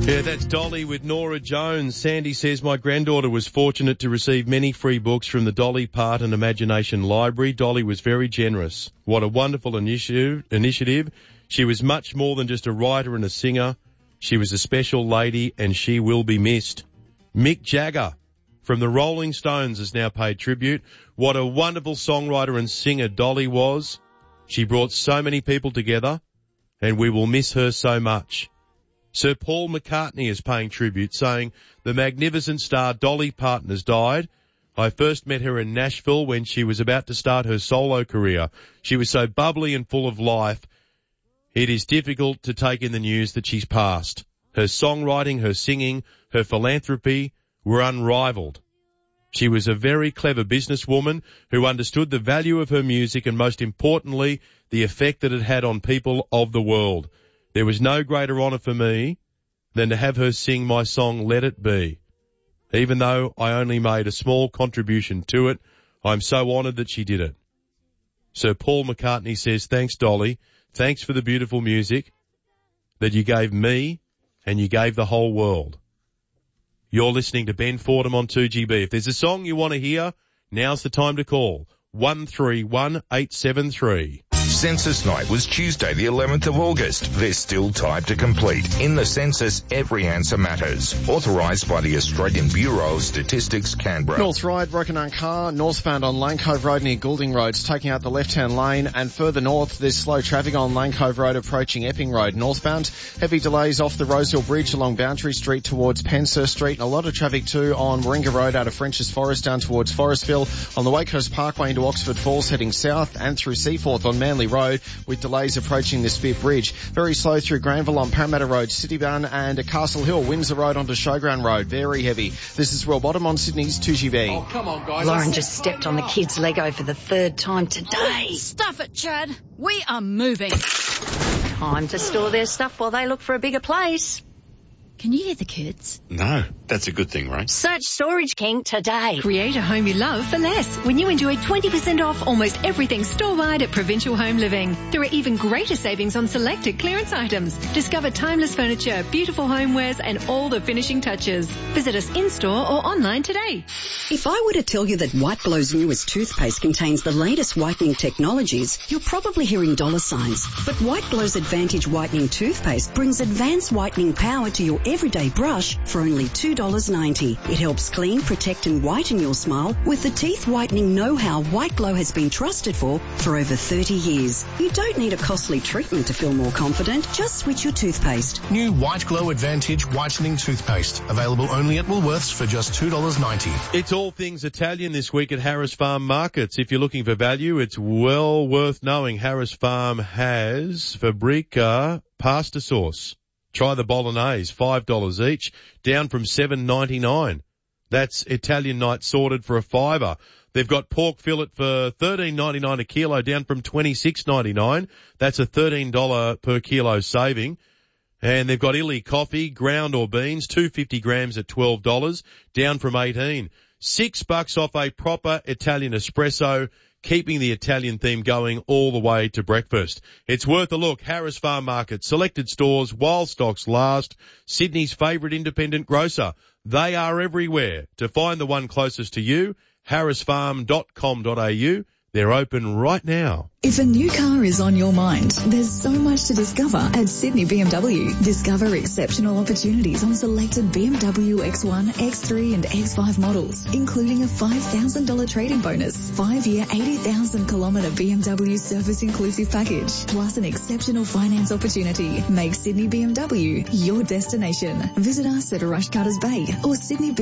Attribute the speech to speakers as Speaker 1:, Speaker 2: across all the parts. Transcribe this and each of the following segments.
Speaker 1: Yeah, that's Dolly with Nora Jones. Sandy says, my granddaughter was fortunate to receive many free books from the Dolly Part and Imagination Library. Dolly was very generous. What a wonderful initiative. She was much more than just a writer and a singer. She was a special lady and she will be missed. Mick Jagger from the Rolling Stones has now paid tribute. What a wonderful songwriter and singer Dolly was. She brought so many people together and we will miss her so much. Sir Paul McCartney is paying tribute, saying, the magnificent star Dolly Parton has died. I first met her in Nashville when she was about to start her solo career. She was so bubbly and full of life. It is difficult to take in the news that she's passed. Her songwriting, her singing, her philanthropy were unrivaled. She was a very clever businesswoman who understood the value of her music and, most importantly, the effect that it had on people of the world. There was no greater honour for me than to have her sing my song, Let It Be. Even though I only made a small contribution to it, I'm so honoured that she did it. Sir Paul McCartney says, thanks, Dolly. Thanks for the beautiful music that you gave me and you gave the whole world. You're listening to Ben Fordham on 2GB. If there's a song you want to hear, now's the time to call. 131873.
Speaker 2: Census night was Tuesday the 11th of August. There's still time to complete. In the census, every answer matters. Authorised by the Australian Bureau of Statistics, Canberra.
Speaker 3: North Ryde, Rokinarn car, northbound on Lane Cove Road near Goulding Road, taking out the left-hand lane, and further north there's slow traffic on Lane Cove Road approaching Epping Road. Northbound, heavy delays off the Rosehill Bridge along Boundary Street towards Pensur Street, and a lot of traffic too on Warringah Road out of French's Forest down towards Forestville, on the Wakehurst Parkway into Oxford Falls heading south, and through Seaforth on Manly Road with delays approaching the Spear Bridge. Very slow through Granville on Parramatta Road, Cityburn and Castle Hill, Windsor Road onto Showground Road. Very heavy. This is Royal Bottom on Sydney's 2GB.
Speaker 4: Oh, come on, guys.
Speaker 5: Lauren just stepped on the kid's Lego for the third time today.
Speaker 6: Stuff it, Chad. We are moving.
Speaker 5: Time to store their stuff while they look for a bigger place.
Speaker 6: Can you hear the kids?
Speaker 7: No, that's a good thing, right?
Speaker 5: Search Storage King today.
Speaker 8: Create a home you love for less when you enjoy 20% off almost everything store-wide at Provincial Home Living. There are even greater savings on selected clearance items. Discover timeless furniture, beautiful homewares and all the finishing touches. Visit us in-store or online today.
Speaker 9: If I were to tell you that White Glow's newest toothpaste contains the latest whitening technologies, you're probably hearing dollar signs. But White Glow's Advantage Whitening Toothpaste brings advanced whitening power to your everyday brush for only $2.90. It helps clean, protect and whiten your smile with the teeth whitening know-how White Glow has been trusted for over 30 years. You don't need a costly treatment to feel more confident. Just switch your toothpaste.
Speaker 10: New White Glow Advantage Whitening Toothpaste. Available only at Woolworths for just $2.90.
Speaker 1: It's all things Italian this week at Harris Farm Markets. If you're looking for value, it's well worth knowing Harris Farm has Fabrica pasta sauce. Try the bolognese, $5 each, down from $7.99. That's Italian night sorted for $5. They've got pork fillet for $13.99 a kilo, down from $26.99. That's a $13 per kilo saving. And they've got Illy coffee, ground or beans, 250 grams at $12, down from $18. $6 off a proper Italian espresso, keeping the Italian theme going all the way to breakfast. It's worth a look. Harris Farm Market, selected stores while stocks last. Sydney's favourite independent grocer. They are everywhere. To find the one closest to you, harrisfarm.com.au. They're open right now.
Speaker 11: If a new car is on your mind, there's so much to discover at Sydney BMW. Discover exceptional opportunities on selected BMW X1, X3 and X5 models, including a $5,000 trade-in bonus, 5-year 80,000-kilometre BMW service-inclusive package, plus an exceptional finance opportunity. Make Sydney BMW your destination. Visit us at Rushcutters Bay or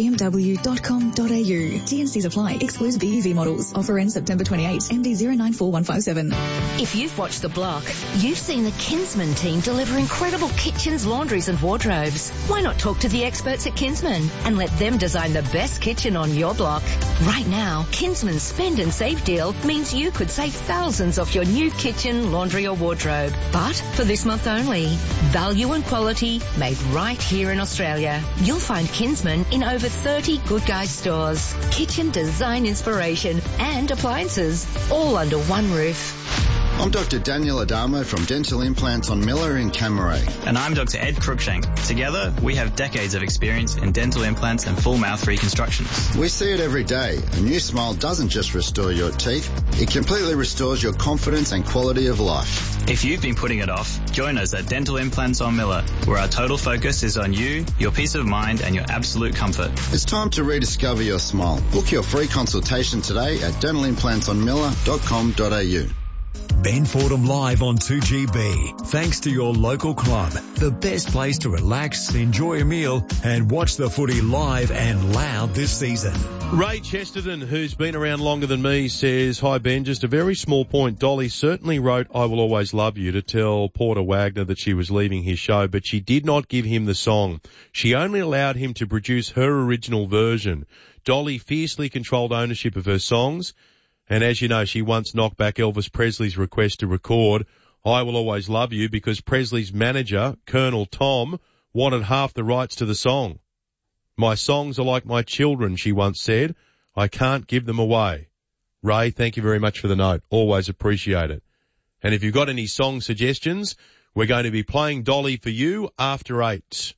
Speaker 11: sydneybmw.com.au. T&Cs apply. Excludes BEV models. Offer ends September 28. MD 094157.
Speaker 12: If you've watched The Block, you've seen the Kinsman team deliver incredible kitchens, laundries and wardrobes. Why not talk to the experts at Kinsman and let them design the best kitchen on your block? Right now, Kinsman's Spend and Save deal means you could save thousands off your new kitchen, laundry or wardrobe. But for this month only, value and quality made right here in Australia. You'll find Kinsman in over 30 Good Guys stores. Kitchen design inspiration and appliances, all under one roof.
Speaker 4: I'm Dr. Daniel Adamo from Dental Implants on Miller in Camaray.
Speaker 13: And I'm Dr. Ed Cruikshank. Together, we have decades of experience in dental implants and full mouth reconstructions.
Speaker 4: We see it every day. A new smile doesn't just restore your teeth, it completely restores your confidence and quality of life.
Speaker 13: If you've been putting it off, join us at Dental Implants on Miller, where our total focus is on you, your peace of mind and your absolute comfort.
Speaker 4: It's time to rediscover your smile. Book your free consultation today at dentalimplantsonmiller.com.au.
Speaker 14: Ben Fordham live on 2GB. Thanks to your local club, the best place to relax, enjoy a meal and watch the footy live and loud this season.
Speaker 1: Ray Chesterton, who's been around longer than me, says, "Hi Ben, just a very small point. Dolly certainly wrote I Will Always Love You to tell Porter Wagner that she was leaving his show, but she did not give him the song. She only allowed him to produce her original version. Dolly fiercely controlled ownership of her songs. And as you know, she once knocked back Elvis Presley's request to record I Will Always Love You because Presley's manager, Colonel Tom, wanted half the rights to the song. My songs are like my children, she once said. I can't give them away." Ray, thank you very much for the note. Always appreciate it. And if you've got any song suggestions, we're going to be playing Dolly for you after 8.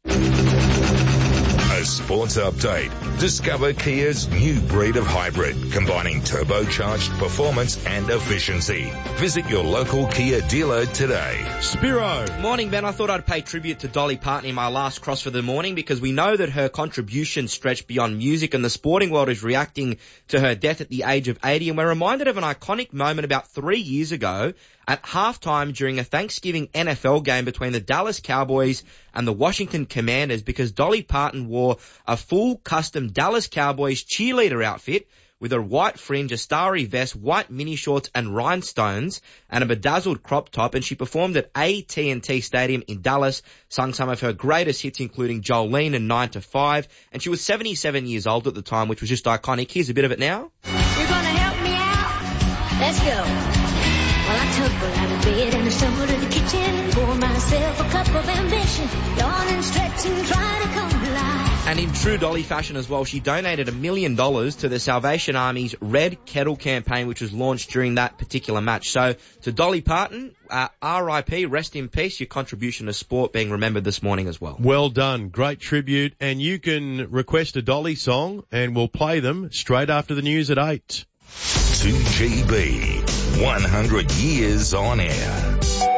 Speaker 2: A sports update. Discover Kia's new breed of hybrid, combining turbocharged performance and efficiency. Visit your local Kia dealer today.
Speaker 1: Spiro.
Speaker 15: Morning, Ben. I thought I'd pay tribute to Dolly Parton in my last cross for the morning because we know that her contribution stretched beyond music and the sporting world is reacting to her death at the age of 80. And we're reminded of an iconic moment about 3 years ago at halftime during a Thanksgiving NFL game between the Dallas Cowboys and the Washington Commanders because Dolly Parton wore a full custom Dallas Cowboys cheerleader outfit with a white fringe, a starry vest, white mini shorts and rhinestones and a bedazzled crop top, and she performed at AT&T Stadium in Dallas, sung some of her greatest hits including Jolene and 9 to 5, and she was 77 years old at the time, which was just iconic. Here's a bit of it now.
Speaker 16: You're gonna help me out? Let's go. Well, I took her out of bed and I stumbled to the kitchen, pour myself a cup of ambition, yawn and stretch and try to come to life.
Speaker 15: And in true Dolly fashion as well, she donated $1 million to the Salvation Army's Red Kettle campaign, which was launched during that particular match. So to Dolly Parton, R.I.P., rest in peace, your contribution to sport being remembered this morning as well.
Speaker 1: Well done. Great tribute. And you can request a Dolly song and we'll play them straight after the news at 8.
Speaker 2: 2GB, 100 years on air.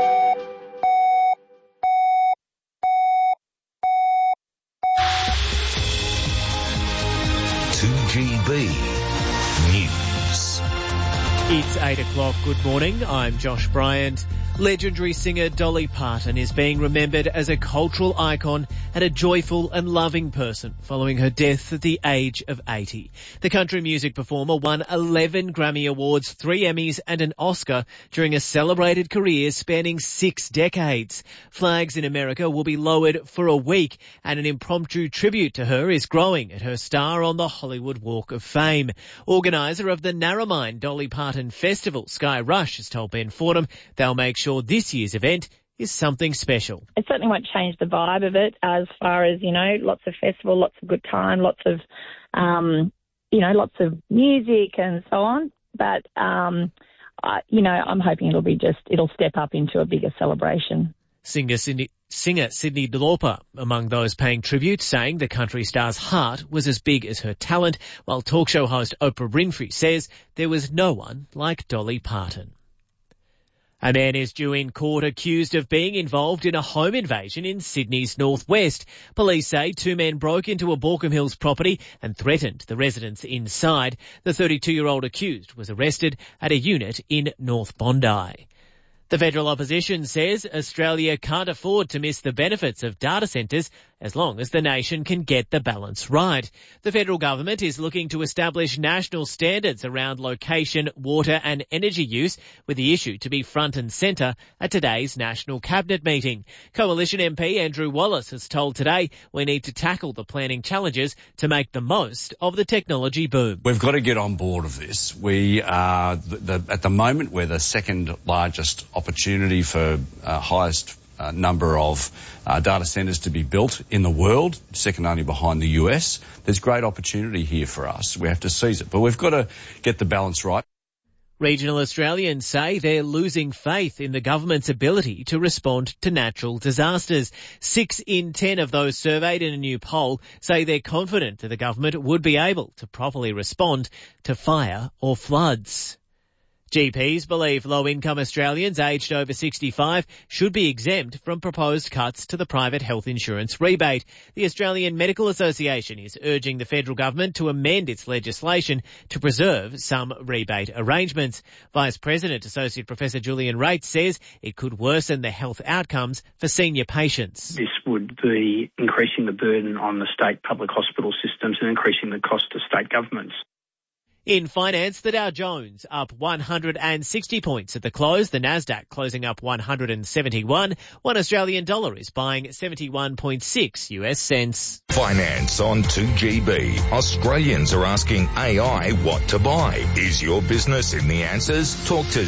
Speaker 2: News.
Speaker 17: It's 8 o'clock. Good morning. I'm Josh Bryant. Legendary singer Dolly Parton is being remembered as a cultural icon and a joyful and loving person following her death at the age of 80. The country music performer won 11 Grammy Awards, 3 Emmys and an Oscar during a celebrated career spanning 6 decades. Flags in America will be lowered for a week and an impromptu tribute to her is growing at her star on the Hollywood Walk of Fame. Organiser of the Narromine Dolly Parton Festival, Sky Rush, has told Ben Fordham they'll make sure this year's event is something special.
Speaker 18: It certainly won't change the vibe of it as far as, lots of festival, lots of good time, lots of, lots of music and so on. But, I'm hoping it'll step up into a bigger celebration.
Speaker 17: Singer Sydney Lauper among those paying tribute, saying the country star's heart was as big as her talent, while talk show host Oprah Winfrey says there was no one like Dolly Parton. A man is due in court accused of being involved in a home invasion in Sydney's northwest. Police say 2 men broke into a Baulkham Hills property and threatened the residents inside. The 32-year-old accused was arrested at a unit in North Bondi. The federal opposition says Australia can't afford to miss the benefits of data centres as long as the nation can get the balance right. The federal government is looking to establish national standards around location, water and energy use, with the issue to be front and centre at today's National Cabinet meeting. Coalition MP Andrew Wallace has told Today we need to tackle the planning challenges to make the most of the technology boom.
Speaker 7: We've got to get on board of this. We are, at the moment, we're the second largest opportunity for highest number of data centres to be built in the world, second only behind the US. There's great opportunity here for us. We have to seize it, but we've got to get the balance right.
Speaker 17: Regional Australians say they're losing faith in the government's ability to respond to natural disasters. 6 in 10 of those surveyed in a new poll say they're confident that the government would be able to properly respond to fire or floods. GPs believe low-income Australians aged over 65 should be exempt from proposed cuts to the private health insurance rebate. The Australian Medical Association is urging the federal government to amend its legislation to preserve some rebate arrangements. Vice President Associate Professor Julian Rates says it could worsen the health outcomes for senior patients.
Speaker 19: This would be increasing the burden on the state public hospital systems and increasing the cost to state governments.
Speaker 17: In finance, the Dow Jones up 160 points at the close. The Nasdaq closing up 171. $1 Australian is buying 71.6 US cents.
Speaker 2: Finance on 2GB. Australians are asking AI what to buy. Is your business in the answers? Talk to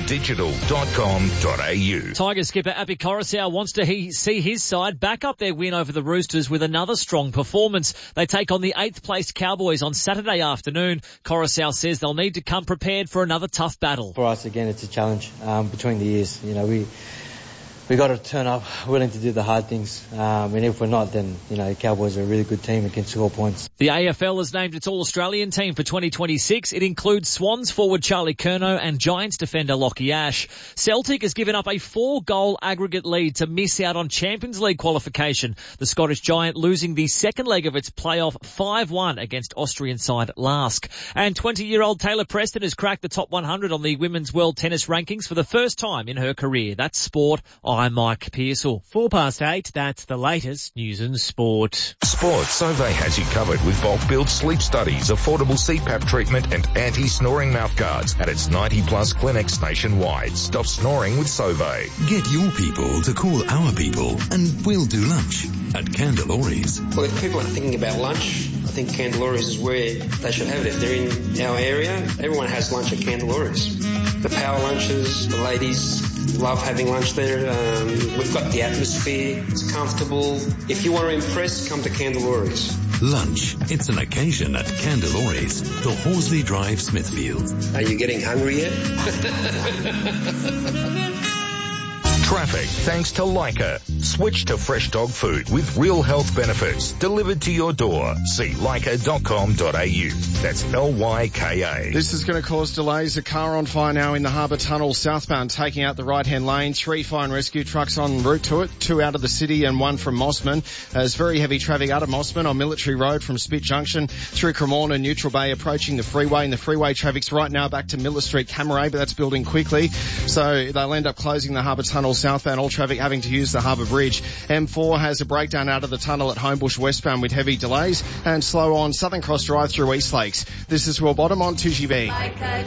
Speaker 2: zealdigital.com.au.
Speaker 20: Tiger skipper Api Coruscant wants to see his side back up their win over the Roosters with another strong performance. They take on the 8th placed Cowboys on Saturday afternoon. Coruscant says they'll need to come prepared for another tough battle.
Speaker 21: For us, again, it's a challenge between the years. You know, we got to turn up willing to do the hard things. And if we're not, then, you know, Cowboys are a really good team and can score points.
Speaker 20: The AFL has named its All-Australian team for 2026. It includes Swans forward Charlie Curnow and Giants defender Lockie Ash. Celtic has given up a 4-goal aggregate lead to miss out on Champions League qualification. The Scottish Giant losing the second leg of its playoff 5-1 against Austrian side Lask. And 20-year-old Taylor Preston has cracked the top 100 on the Women's World Tennis Rankings for the first time in her career. That's sport. I'm Mike Pearsall.
Speaker 17: 8:04, that's the latest news and sport.
Speaker 2: Sports, Sovay has you covered with bulk build sleep studies, affordable CPAP treatment and anti-snoring mouthguards at its 90+ clinics nationwide. Stop snoring with Sovay.
Speaker 14: Get your people to call our people and we'll do lunch at Candelori's.
Speaker 22: Well, if people are thinking about lunch, I think Candelori's is where they should have it. If they're in our area, everyone has lunch at Candelori's. The power lunches, the ladies love having lunch there. We've got the atmosphere, it's comfortable. If you want to impress, come to Candelori's.
Speaker 14: Lunch, it's an occasion at Candelori's, the Horsley Drive, Smithfield.
Speaker 22: Are you getting hungry yet?
Speaker 2: Traffic thanks to Leica. Switch to fresh dog food with real health benefits delivered to your door. See leica.com.au. That's LYKA.
Speaker 3: This is going to cause delays. A car on fire now in the Harbour Tunnel southbound, taking out the right-hand lane. 3 fire and rescue trucks en route to it, 2 out of the city and 1 from Mossman. There's very heavy traffic out of Mossman on Military Road from Spit Junction through Cremorne and Neutral Bay, approaching the freeway. And the freeway traffic's right now back to Miller Street, Camaray, but that's building quickly. So they'll end up closing the Harbour Tunnel southbound, all traffic having to use the Harbour Bridge. M4 has a breakdown out of the tunnel at Homebush westbound with heavy delays and slow on Southern Cross Drive through East Lakes. This is Will Bottom on 2GB.